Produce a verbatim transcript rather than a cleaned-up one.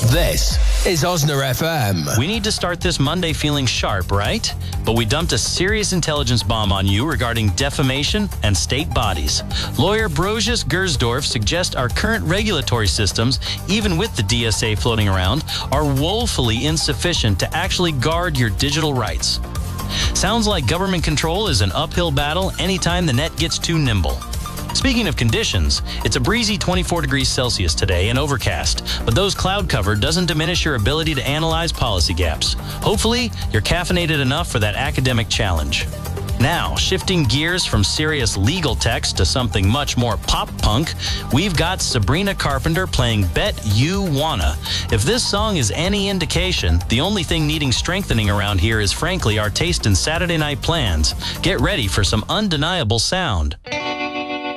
This is Osner F M. We need to start this Monday feeling sharp, right? But we dumped a serious intelligence bomb on you regarding defamation and state bodies. Lawyer Brosius Gersdorf suggests our current regulatory systems, even with the D S A floating around, are woefully insufficient to actually guard your digital rights. Sounds like government control is an uphill battle anytime the net gets too nimble. Speaking of conditions, it's a breezy twenty-four degrees Celsius today and overcast, but those cloud cover doesn't diminish your ability to analyze policy gaps. Hopefully, you're caffeinated enough for that academic challenge. Now, shifting gears from serious legal text to something much more pop-punk, we've got Sabrina Carpenter playing Bet You Wanna. If this song is any indication, the only thing needing strengthening around here is frankly our taste in Saturday night plans. Get ready for some undeniable sound.